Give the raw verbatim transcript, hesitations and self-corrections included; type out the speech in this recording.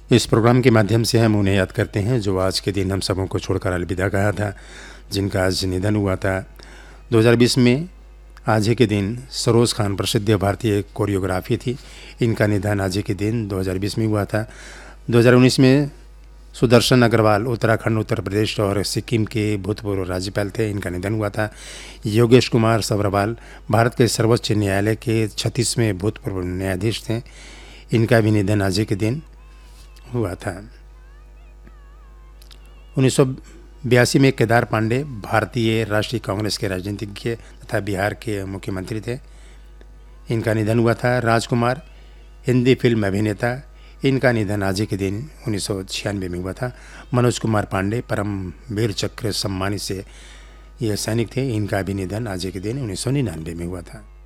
इस प्रोग्राम के माध्यम से हम उन्हें याद करते हैं जो आज के दिन हम सबों को छोड़कर अलविदा कहा था, जिनका आज निधन हुआ था। दो हज़ार बीस में आज ही के दिन सरोज खान प्रसिद्ध भारतीय कोरियोग्राफी थी, इनका निधन आज ही के दिन दो हज़ार बीस में हुआ था। दो हज़ार उन्नीस में सुदर्शन अग्रवाल उत्तराखंड, उत्तर प्रदेश और सिक्किम के भूतपूर्व राज्यपाल थे, इनका निधन हुआ था। योगेश कुमार सब्रवाल भारत के सर्वोच्च न्यायालय के छत्तीसवें भूतपूर्व न्यायाधीश थे, इनका भी निधन आज ही के दिन हुआ था। उन्नीस सौ बयासी में केदार पांडे भारतीय राष्ट्रीय कांग्रेस के राजनीतिज्ञ तथा बिहार के मुख्यमंत्री थे, इनका निधन हुआ था। राजकुमार हिंदी फिल्म अभिनेता, इनका निधन आज ही के दिन उन्नीस सौ छियानवे में हुआ था। मनोज कुमार पांडे परम वीर चक्र सम्मानित से यह सैनिक थे, इनका भी निधन आज ही के दिन उन्नीस सौ निन्यानवे में हुआ था।